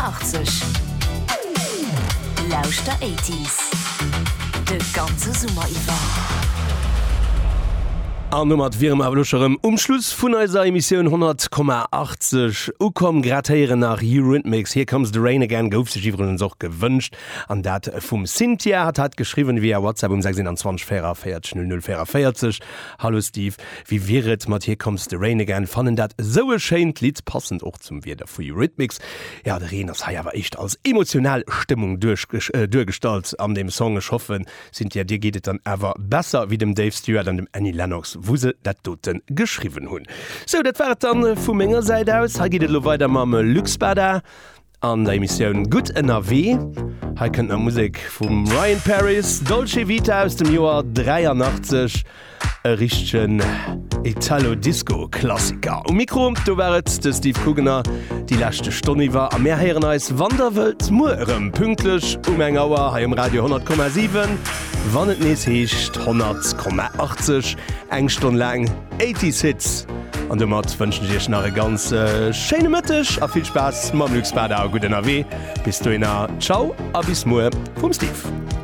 80. Lausch der 80s. De ganze Summer iwwer. An mat Wirm awerlocherem Umschluss vun eiser Emissionioun 100,80 kom gratéieren nach Eurythmics. Hier comes the rain again, gouf sech iwwen soch gewünscht. An dat vum Cynthia hat geschrieben via WhatsApp 26 Hallo Steve, wie wäret mat hier comes the rain again, fannnen dat so scheint Lied passend och zum Wieder vu Eurythmics. Ja, der Reners ha awer echt als emotional Stimmung durchgestalt an dem Song geschaffen. Cynthia, dir gehtt dann ewer besser wie dem Dave Stewart an dem Annie Lennox, wo se dat doten geschrieben hunn. So, dat war dann vu ménger Seite aus. Ha giet lo weiter mam Luxbader an der Emissionioun Good NRW. Ha kënnt der Musik vum Ryan Paris, Dolce Vita aus dem Joar 83, richchten Italo-Disco-Klassiker. Mikro, du wäret de Steve Kugener, die lächte Stonniwer a Meerheieren als Wanderwelt Muerem pünklech eng Auer ha im Radio 10,7, wann et nees heecht 100,80, eng Stonn lang 80 Hits. An de mat wënschen Dich nach e ganz schöne Mëttech a viel Spaß mam Luxbader a gut NRW. Bis du innner Ciao a bis Muer vum Steve.